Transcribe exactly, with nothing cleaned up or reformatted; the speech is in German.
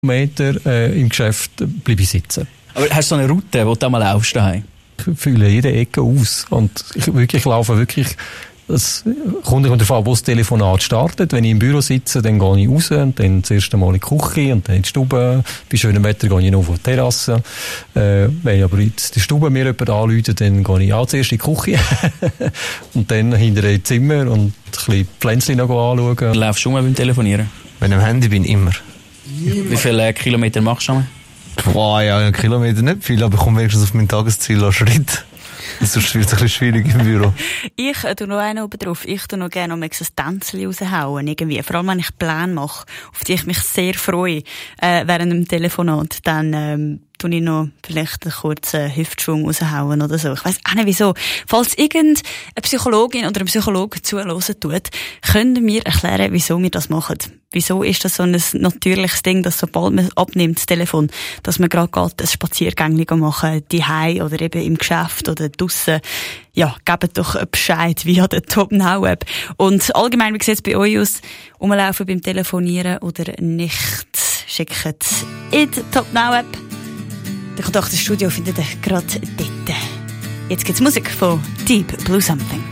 Meter äh, im Geschäft bleibe ich sitzen. Aber hast du so eine Route, wo du mal laufst daheim? Ich fühle jede Ecke aus und ich, wirklich, ich laufe wirklich. Es kommt darauf an, wo das Telefonat startet. Wenn ich im Büro sitze, dann gehe ich raus und dann das erste Mal in die Küche und dann in die Stube. Bei schönem Wetter gehe ich noch auf die Terrasse. Äh, wenn ich aber in die Stube mir jemand anruft, dann gehe ich auch zuerst in die Küche und dann hinter ein Zimmer und ein bisschen Pflänzchen noch anschauen. Du läufst schon mal beim Telefonieren? Wenn ich am Handy bin, immer. Wie viele Kilometer machst du schon mal? Boah, ja, einen Kilometer nicht viel, aber ich komme wenigstens auf mein Tagesziel an Schritt. Sonst wird es ein bisschen schwierig im Büro. Ich äh, tue noch einen oben drauf. Ich tue noch gerne um ein Tänzchen raushauen, irgendwie. Vor allem, wenn ich Pläne mache, auf die ich mich sehr freue, äh, während dem Telefonat, dann, ähm, tue ich noch vielleicht einen kurzen Hüftschwung raushauen oder so. Ich weiss auch nicht wieso. Falls irgendeine Psychologin oder ein Psychologe zuhören tut, können wir mir erklären, wieso wir das machen. Wieso ist das so ein natürliches Ding, dass sobald man abnimmt, das Telefon, dass man gerade geht, ein Spaziergängchen machen, daheim oder eben im Geschäft oder draussen. Ja, gebt doch Bescheid via der Top Now App. Und allgemein, wie sieht es bei euch aus? Rumlaufen beim Telefonieren oder nicht? Schickt in die Top Now App. Der Kontakt ins Studio findet ihr gerade dort. Jetzt gibt's Musik von Deep Blue Something.